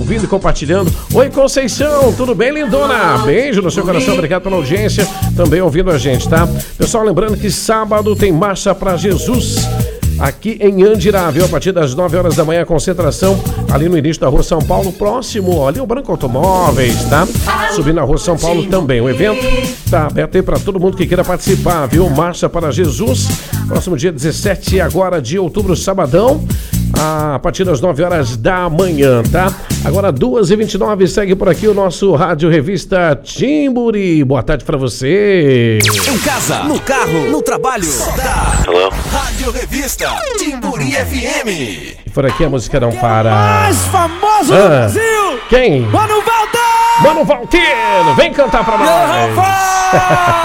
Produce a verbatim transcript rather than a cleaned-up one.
ouvindo e compartilhando. Oi, Conceição, tudo bem, lindona? Beijo no seu coração, obrigado pela audiência, também ouvindo a gente, tá? Pessoal, lembrando que sábado tem Marcha para Jesus aqui em Andirá, viu? A partir das nove horas da manhã, concentração ali no início da Rua São Paulo, próximo ali o Branco Automóveis, tá? Subindo na Rua São Paulo também. O evento tá aberto aí para todo mundo que queira participar, viu? Marcha para Jesus, próximo dia dezessete agora de outubro, sabadão, a partir das nove horas da manhã, tá? Agora duas e vinte e nove, segue por aqui o nosso Rádio Revista Timburi. Boa tarde pra você. Em casa, no carro, no trabalho. Hello? Rádio Revista Timburi F M. E por aqui a música não para. Mais famoso Ah, do Brasil! Quem? Mano Valdir! Mano Valtino, vem cantar pra nós.